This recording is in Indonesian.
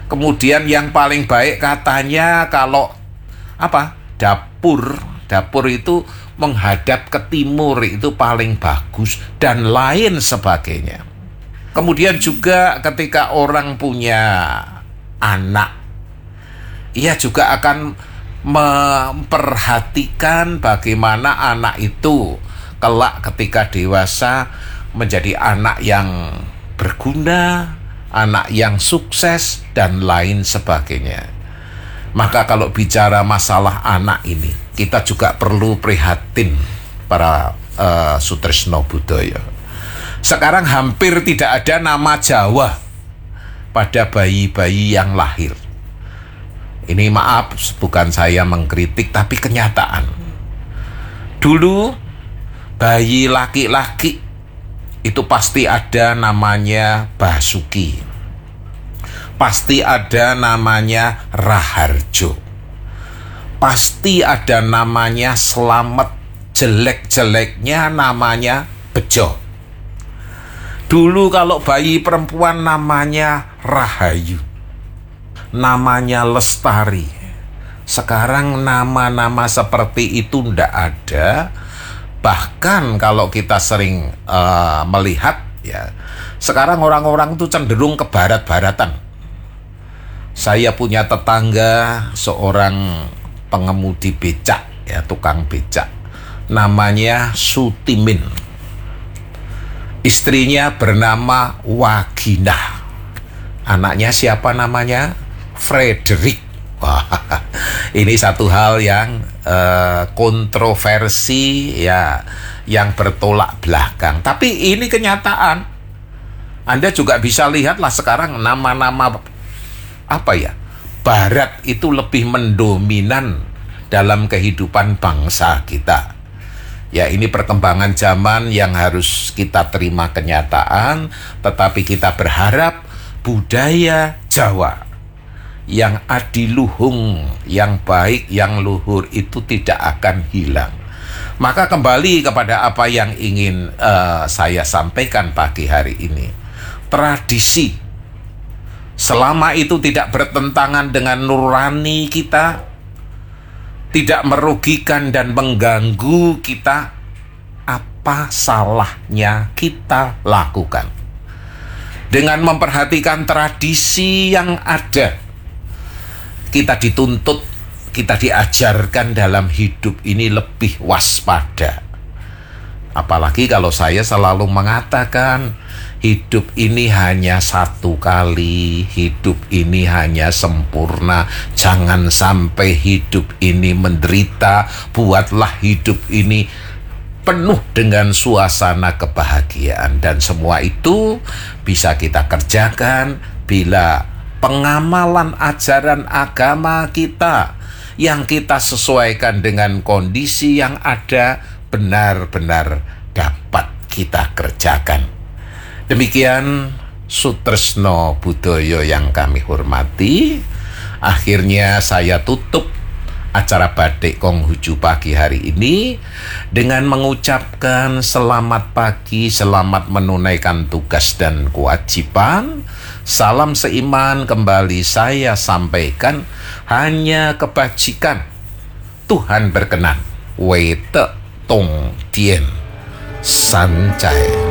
Kemudian yang paling baik katanya kalau dapur itu menghadap ke timur itu paling bagus dan lain sebagainya. Kemudian juga ketika orang punya anak, ia juga akan memperhatikan bagaimana anak itu kelak ketika dewasa menjadi anak yang berguna, anak yang sukses, dan lain sebagainya. Maka kalau bicara masalah anak ini, kita juga perlu prihatin para Sutresno Budaya. Sekarang hampir tidak ada nama Jawa pada bayi-bayi yang lahir. Ini maaf, bukan saya mengkritik, tapi kenyataan. Dulu bayi laki-laki itu pasti ada namanya Basuki, pasti ada namanya Raharjo, pasti ada namanya Slamet, jelek-jeleknya namanya Bejo. Dulu kalau bayi perempuan namanya Rahayu, namanya Lestari. Sekarang nama-nama seperti itu ndak ada. Bahkan kalau kita sering melihat ya, sekarang orang-orang itu cenderung ke barat-baratan. Saya punya tetangga seorang pengemudi becak, ya, tukang becak, namanya Sutimin. Istrinya bernama Wagina. Anaknya siapa namanya? Frederick. Wah, ini satu hal yang kontroversi ya, yang bertolak belakang. Tapi ini kenyataan. Anda juga bisa lihatlah sekarang nama-nama Barat itu lebih mendominan dalam kehidupan bangsa kita. Ya, ini perkembangan zaman yang harus kita terima kenyataan, tetapi kita berharap budaya Jawa yang adiluhung, yang baik, yang luhur itu tidak akan hilang. Maka kembali kepada apa yang ingin saya sampaikan pagi hari ini. Tradisi, selama itu tidak bertentangan dengan nurani kita, tidak merugikan dan mengganggu kita, apa salahnya kita lakukan? Dengan memperhatikan tradisi yang ada, kita dituntut, kita diajarkan dalam hidup ini lebih waspada. Apalagi kalau saya selalu mengatakan, hidup ini hanya satu kali, hidup ini hanya sempurna. Jangan sampai hidup ini menderita. Buatlah hidup ini penuh dengan suasana kebahagiaan. Dan semua itu bisa kita kerjakan bila pengamalan ajaran agama kita yang kita sesuaikan dengan kondisi yang ada benar-benar dapat kita kerjakan. Demikian Sutresno Budaya yang kami hormati. Akhirnya saya tutup acara Batik Konghucu pagi hari ini dengan mengucapkan selamat pagi, selamat menunaikan tugas dan kewajiban. Salam seiman kembali saya sampaikan, hanya kebajikan. Tuhan berkenan. Wei Te Tong Tien Sancai.